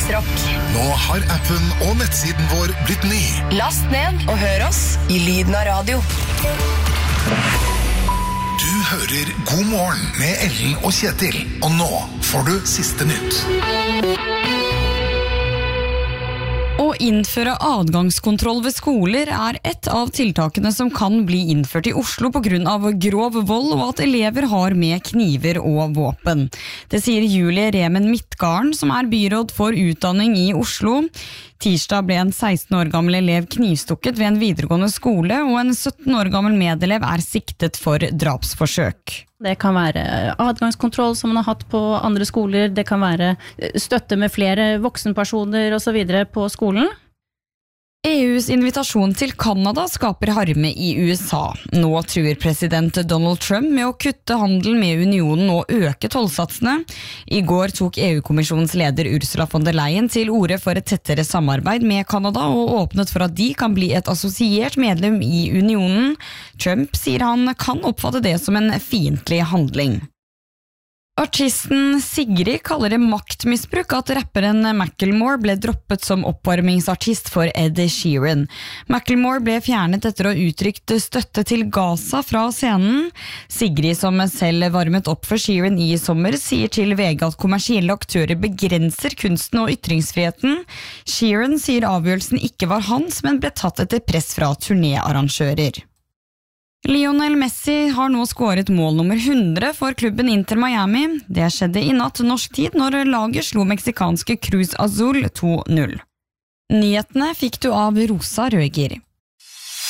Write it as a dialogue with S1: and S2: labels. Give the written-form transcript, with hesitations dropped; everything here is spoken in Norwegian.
S1: Hverdagsrock.
S2: Nå har appen og nettsiden vår blitt ny.
S1: Last ned og hør oss i lyden av radio.
S2: Du hører God morgen med Ellen og Kjetil. Og nå får du siste nytt.
S3: Å innføre adgangskontroll ved skoler et av tiltakene som kan bli innført i Oslo på grunn av grov vold og at elever har med kniver og våpen. Det sier Julie Remen Midtgarden, som byråd for utdanning i Oslo. Tirsdag ble en 16 år gammel elev knivstukket ved en videregående skole, og en 17 år gammel medelev siktet for drapsforsøk.
S4: Det kan være adgangskontroll som man har hatt på andre skoler, det kan være støtte med flere voksenpersoner og så videre på skolen.
S3: EUs invitasjon til Kanada skaper harme i USA. Nå truer president Donald Trump med å kutte handel med unionen og øke tollsatsene. I går tok EU-kommisjonens leder Ursula von der Leyen til orde for et tettere samarbeid med Kanada og åpnet for at de kan bli et assosiert medlem i unionen. Trump sier han kan oppfatte det som en fiendtlig handling. Artisten Sigrid kaller det maktmisbruk at rapperen Macklemore ble droppet som oppvarmingsartist for Ed Sheeran. Macklemore ble fjernet etter å ha uttrykt støtte til Gaza fra scenen. Sigrid, som selv varmet opp for Sheeran i sommer, sier til VG at kommersielle aktører begrenser kunsten og ytringsfriheten. Sheeran sier avgjørelsen ikke var hans, men ble tatt etter press fra turnéarrangører. Lionel Messi har nå skåret mål nummer 100 for klubben Inter Miami. Det skjedde i natt norsk tid når laget slo meksikanske Cruz Azul 2-0. Nyhetene fikk du av Rosa Røger.